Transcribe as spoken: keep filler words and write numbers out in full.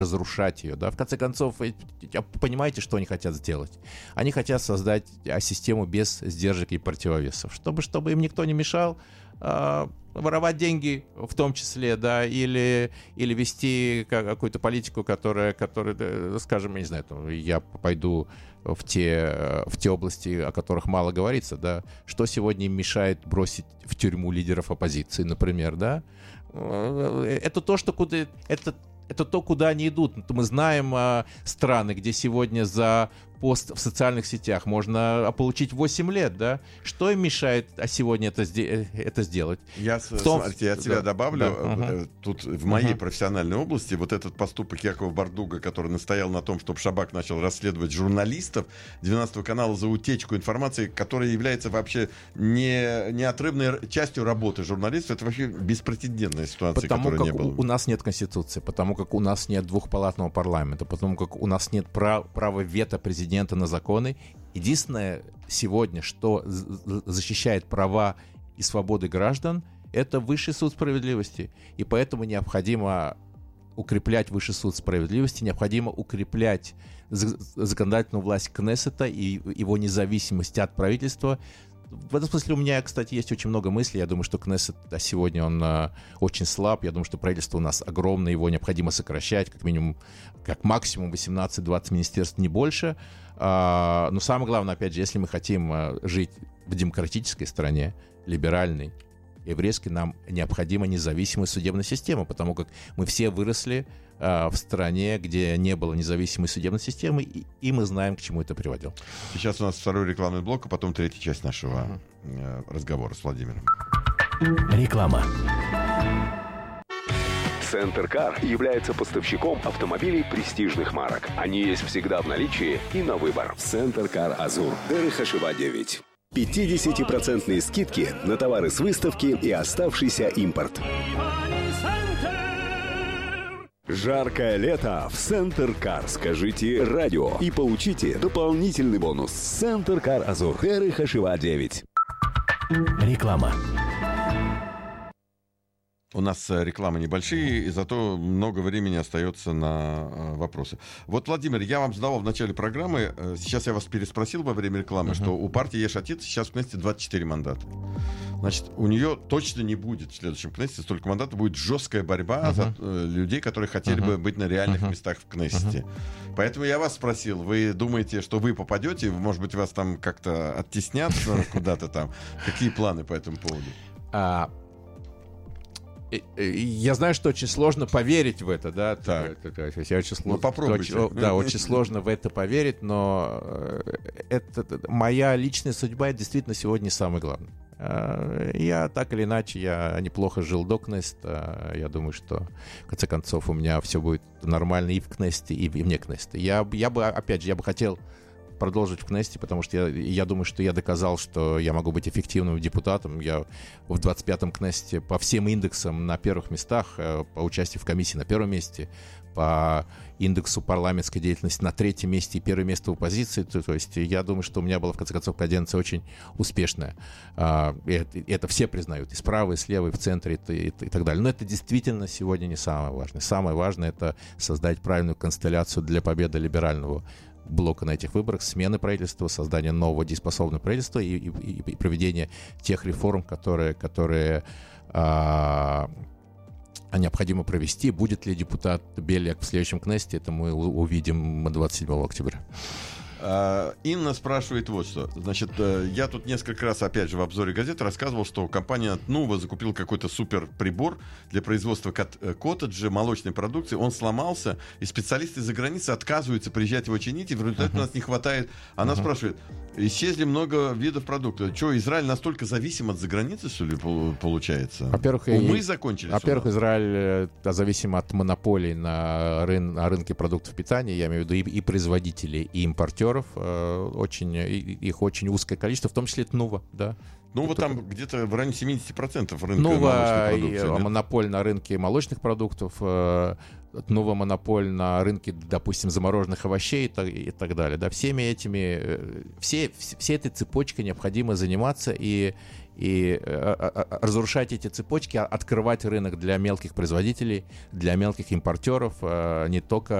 разрушать ее, да, в конце концов, понимаете, что они хотят сделать? Они хотят создать систему без сдержек и противовесов, чтобы, чтобы им никто не мешал э, воровать деньги в том числе, да, или, или вести какую-то политику, которая, которая, скажем, я не знаю, я пойду в те, в те области, о которых мало говорится, да, что сегодня им мешает бросить в тюрьму лидеров оппозиции, например, да, это то, что куда, это Это то, куда они идут. Мы знаем э, страны, где сегодня за пост в социальных сетях можно получить восемь лет, да? Что им мешает а сегодня это, это сделать? Я, том... смотрите, я от себя да. добавлю. Да. Uh-huh. Тут в моей uh-huh. профессиональной области вот этот поступок Якова Бардуга, который настоял на том, чтобы Шабак начал расследовать журналистов двенадцатого канала за утечку информации, которая является вообще не, неотрывной частью работы журналистов, это вообще беспрецедентная ситуация, потому которой не было. Потому как у нас нет конституции, потому как у нас нет двухпалатного парламента, потому как у нас нет прав, права вето президента на законы. Единственное сегодня, что защищает права и свободы граждан, это Высший суд справедливости. И поэтому необходимо укреплять Высший суд справедливости, необходимо укреплять законодательную власть Кнессета и его независимость от правительства. В этом смысле у меня, кстати, есть очень много мыслей. Я думаю, что Кнессет сегодня он а, очень слаб. Я думаю, что правительство у нас огромное, его необходимо сокращать, как минимум, как максимум восемнадцать-двадцать министерств, не больше. А, но самое главное, опять же, если мы хотим а, жить в демократической стране, либеральной, еврейской, нам необходима независимая судебная система, потому как мы все выросли а, в стране, где не было независимой судебной системы, и, и мы знаем, к чему это приводило. Сейчас у нас второй рекламный блок, а потом третья часть нашего uh-huh. разговора с Владимиром. Реклама. Центр Кар является поставщиком автомобилей престижных марок. Они есть всегда в наличии и на выбор. Центр Кар Азур. Дерихашева девять. пятидесятипроцентные скидки на товары с выставки и оставшийся импорт. Жаркое лето в Центр Кар. Скажите радио и получите дополнительный бонус. Центр Кар Азур. Дерихашева девять. Реклама. У нас рекламы небольшие, и зато много времени остается на э, вопросы. Вот, Владимир, я вам задавал в начале программы, э, сейчас я вас переспросил во время рекламы, uh-huh. что у партии Еш Атид сейчас в Кнессете двадцать четыре мандата. Значит, у нее точно не будет в следующем Кнессете столько мандатов, будет жесткая борьба uh-huh. за э, людей, которые хотели uh-huh. бы быть на реальных uh-huh. местах в Кнессете. Uh-huh. Поэтому я вас спросил, вы думаете, что вы попадете, может быть, вас там как-то оттеснят куда-то там? Какие планы по этому поводу? Я знаю, что очень сложно поверить в это, да. Так. Я очень сложно, ну, попробуйте. Очень, да, очень сложно в это поверить, но это, моя личная судьба, это действительно сегодня самое главное. Я так или иначе, я неплохо жил до Кнессета. Я думаю, что в конце концов у меня все будет нормально и в Кнессете, и вне Кнессета. Я, я бы, опять же, я бы хотел продолжить в Кнессете, потому что я, я думаю, что я доказал, что я могу быть эффективным депутатом. Я в двадцать пятом Кнессете по всем индексам на первых местах, по участию в комиссии на первом месте, по индексу парламентской деятельности на третьем месте и первое место в оппозиции. То, то есть я думаю, что у меня была, в конце концов, каденция очень успешная. И это, и это все признают, и справа, и слева, и в центре, и, и, и так далее. Но это действительно сегодня не самое важное. Самое важное — это создать правильную констелляцию для победы либерального блока на этих выборах, смены правительства, создание нового дееспособного правительства и, и, и проведение тех реформ, которые, которые а, необходимо провести. Будет ли депутат Беляк в следующем Кнессете, это мы увидим двадцать седьмого октября. Инна спрашивает вот что. Значит, я тут несколько раз, опять же, в обзоре газеты рассказывал, что компания Тнува закупила какой-то супер прибор для производства коттеджа, молочной продукции. Он сломался, и специалисты из-за границы отказываются приезжать его чинить, и в результате uh-huh. у нас не хватает. Она uh-huh. спрашивает, исчезли много видов продуктов. Что, Израиль настолько зависим от заграницы, что ли, получается? Во-первых, Умы и, закончились. Во-первых, Израиль зависим от монополий на, рын, на рынке продуктов питания, я имею в виду и, и производителей, и импортеров. Очень, их очень узкое количество, в том числе Тнува, да. Ну, вот там где-то в районе семьдесят процентов рынка Тнува, молочной продукции. Монополь на рынке молочных продуктов. новая монополь на рынке, допустим, замороженных овощей и так, и так далее. Да, всеми этими, все, всей этой цепочкой необходимо заниматься и, и разрушать эти цепочки, открывать рынок для мелких производителей, для мелких импортеров, не только